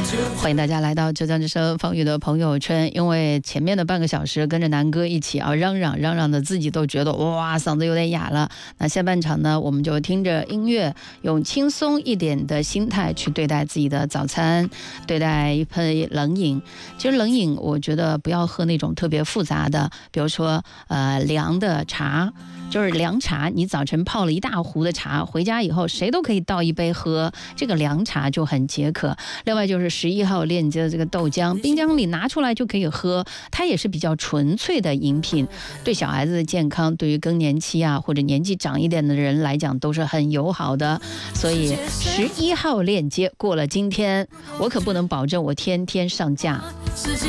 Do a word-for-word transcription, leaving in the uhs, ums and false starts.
欢迎大家来到浙江之声方宇的朋友圈。因为前面的半个小时跟着南哥一起啊嚷嚷嚷嚷的，自己都觉得哇嗓子有点哑了。那下半场呢，我们就听着音乐，用轻松一点的心态去对待自己的早餐，对待一杯冷饮。其实冷饮我觉得不要喝那种特别复杂的，比如说呃凉的茶，就是凉茶，你早晨泡了一大壶的茶，回家以后谁都可以倒一杯喝，这个凉茶就很解渴。另外就是十一号链接的这个豆浆，冰箱里拿出来就可以喝，它也是比较纯粹的饮品，对小孩子的健康，对于更年期啊或者年纪长一点的人来讲都是很友好的。所以十一号链接过了今天，我可不能保证我天天上架。世界